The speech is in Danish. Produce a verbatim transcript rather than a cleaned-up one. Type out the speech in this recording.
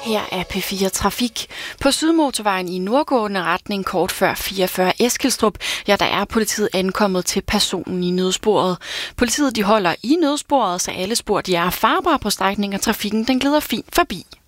Her er P fire Trafik. På Sydmotorvejen i nordgående retning kort før fireogfyrre Eskilstrup, ja, der er politiet ankommet til personen i nødsporet. Politiet de holder i nødsporet, så alle spor de er farbare på strækningen, og trafikken den glider fint forbi.